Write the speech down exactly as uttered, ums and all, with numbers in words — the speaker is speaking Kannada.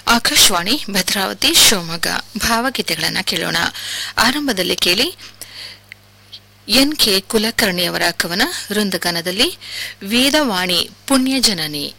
ಆಕಾಶವಾಣಿ ಭದ್ರಾವತಿ ಶಿವಮೊಗ್ಗ ಭಾವಗೀತೆಗಳನ್ನು ಕೇಳೋಣ. ಆರಂಭದಲ್ಲಿ ಕೇಳಿ ಎನ್ ಕೆ ಕುಲಕರ್ಣಿಯವರ ಕವನ ವೃಂದಗಾನದಲ್ಲಿ ವೇದವಾಣಿ ಪುಣ್ಯಜನನಿ.